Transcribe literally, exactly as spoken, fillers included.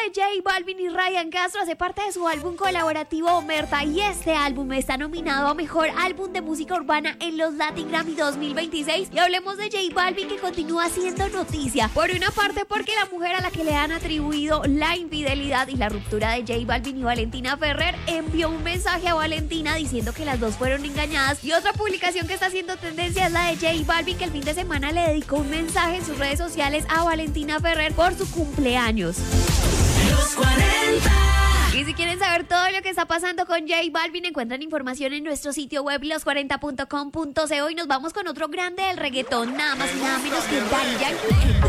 J Balvin y Ryan Castro hace parte de su álbum colaborativo Omerta, y este álbum está nominado a Mejor Álbum de Música Urbana en los Latin Grammy dos mil veintiséis. Y hablemos de J Balvin, que continúa siendo noticia. Por una parte, porque la mujer a la que le han atribuido la infidelidad y la ruptura de J Balvin y Valentina Ferrer envió un mensaje a Valentina diciendo que las dos fueron engañadas. Y otra publicación que está haciendo tendencia es la de J Balvin, que el fin de semana le dedicó un mensaje en sus redes sociales a Valentina Ferrer por su cumpleaños. Los cuarenta. Y si quieren saber todo lo que está pasando con J Balvin, encuentran información en nuestro sitio web los cuarenta punto com punto co, y nos vamos con otro grande del reggaetón, nada más y nada menos que Daddy Yankee.